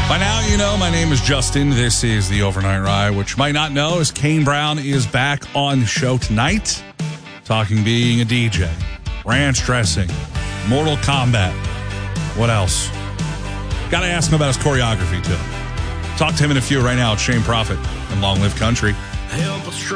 By now, you know, my name is Justin. This is the Overnight Ride. What you might not know is Kane Brown is back on the show tonight, talking being a DJ, ranch dressing, Mortal Kombat. What else? Got to ask him about his choreography, too. Talk to him in a few right now. It's Shane Prophet and Long Live Country.